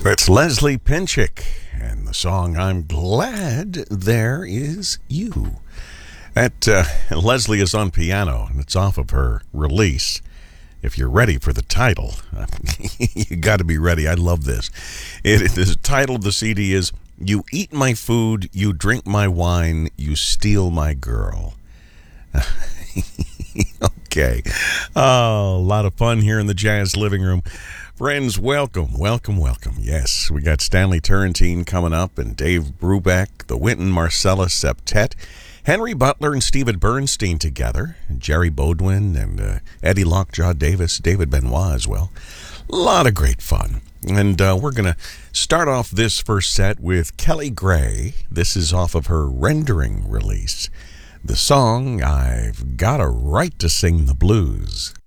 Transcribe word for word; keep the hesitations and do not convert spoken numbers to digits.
That's Leslie Pinchik, and the song I'm Glad There Is You. That uh, Leslie is on piano, and it's off of her release. If you're ready for the title, you got to be ready. I love this. It, the title of the C D is You Eat My Food, You Drink My Wine, You Steal My Girl. Okay. Oh, a lot of fun here in the Jazz Living Room. Friends, welcome, welcome, welcome. Yes, we got Stanley Turrentine coming up and Dave Brubeck, the Wynton Marsalis Septet, Henry Butler and Stephen Bernstein together, and Jerry Bodwin and uh, Eddie Lockjaw Davis, David Benoit as well. A lot of great fun. And uh, we're going to start off this first set with Kelly Gray. This is off of her Rendering release. The song, I've Got a Right to Sing the Blues.